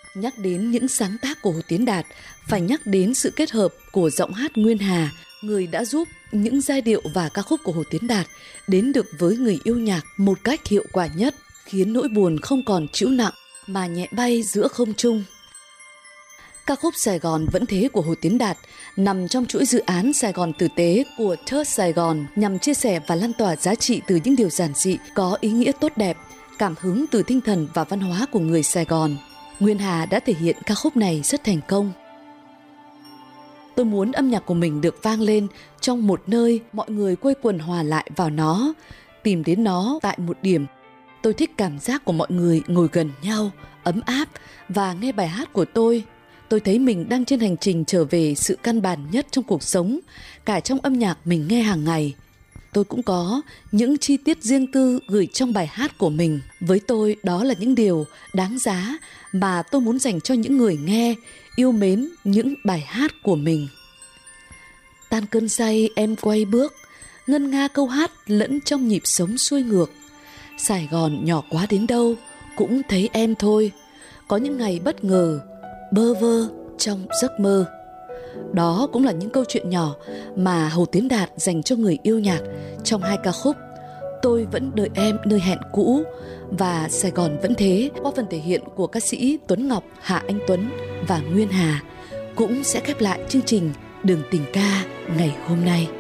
Nhắc đến những sáng tác của Hồ Tiến Đạt, phải nhắc đến sự kết hợp của giọng hát Nguyên Hà, người đã giúp những giai điệu và ca khúc của Hồ Tiến Đạt đến được với người yêu nhạc một cách hiệu quả nhất, khiến nỗi buồn không còn trĩu nặng mà nhẹ bay giữa không trung. Ca khúc Sài Gòn Vẫn Thế của Hồ Tiến Đạt nằm trong chuỗi dự án Sài Gòn Tử Tế của Third Sài Gòn, nhằm chia sẻ và lan tỏa giá trị từ những điều giản dị, có ý nghĩa tốt đẹp, cảm hứng từ tinh thần và văn hóa của người Sài Gòn. Nguyên Hà đã thể hiện ca khúc này rất thành công. Tôi muốn âm nhạc của mình được vang lên trong một nơi mọi người quây quần hòa lại vào nó, tìm đến nó tại một điểm. Tôi thích cảm giác của mọi người ngồi gần nhau, ấm áp và nghe bài hát của tôi. Tôi thấy mình đang trên hành trình trở về sự căn bản nhất trong cuộc sống, cả trong âm nhạc mình nghe hàng ngày. Tôi cũng có những chi tiết riêng tư gửi trong bài hát của mình. Với tôi, đó là những điều đáng giá mà tôi muốn dành cho những người nghe, yêu mến những bài hát của mình. Tan cơn say em quay bước, ngân nga câu hát lẫn trong nhịp sống xuôi ngược. Sài Gòn nhỏ quá đến đâu, cũng thấy em thôi. Có những ngày bất ngờ, bơ vơ trong giấc mơ. Đó cũng là những câu chuyện nhỏ mà Hồ Tiến Đạt dành cho người yêu nhạc trong hai ca khúc Tôi Vẫn Đợi Em Nơi Hẹn Cũ và Sài Gòn Vẫn Thế, qua phần thể hiện của ca sĩ Tuấn Ngọc, Hạ Anh Tuấn và Nguyên Hà, cũng sẽ khép lại chương trình Đường Tình Ca ngày hôm nay.